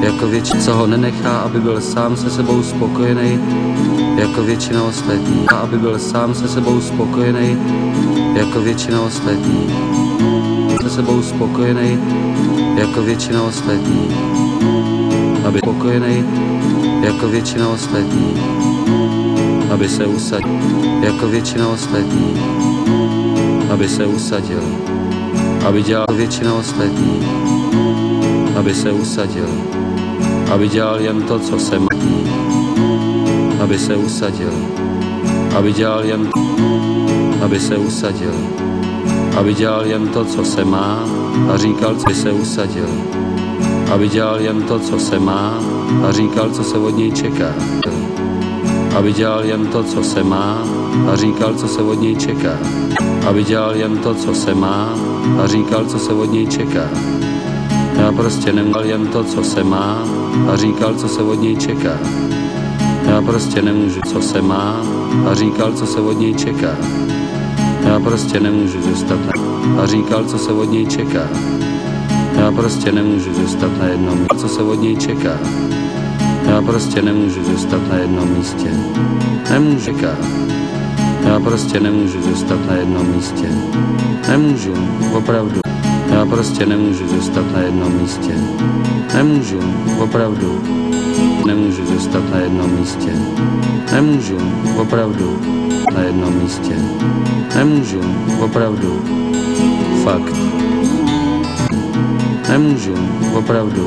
jako většina, co ho nenechá, aby byl sám se sebou spokojený, jako většina ostatních, a aby byl sám se sebou spokojený, jako většina ostatních, se sebou spokojený, jako většina ostatních, aby spokojený, jako většina ostatních, aby se usadil, jako většina ostatních, aby se usadil, aby dělal většina ostatních, aby se usadil, aby dělal jen to, co se má, aby se usadil, aby dělal jen, aby se usadil, aby dělal jen to, co se má, a říkal, co se usadil, aby dělal jen to, co se má, a říkal, co se od něj čeká, aby dělal jen to, co se má, a říkal, co se od něj čeká, aby dělal jen to, co se má, a říkal, co se od něj čeká. Já prostě neměl jen to, co se má, a říkal, co se od něj čeká. Já prostě nemůžu, co se má, a říkal, co se od něj čeká. Já prostě nemůžu zůstat a říkal, co se od něj čeká. Já prostě nemůžu zůstat na jednom místě, co se od něj čeká. Já prostě nemůžu zůstat na jednom místě. Nemůžu čekat. Já prostě nemůžu zůstat na jednom místě. Nemůžu, opravdu. Já prostě nemůžu zůstat na jednom místě. Nemůžu, opravdu. Nemůžu zůstat na jednom místě. Nemůžu, opravdu. Na jednom místě. Nemůžu, opravdu. Fakt. Nemůžu, opravdu.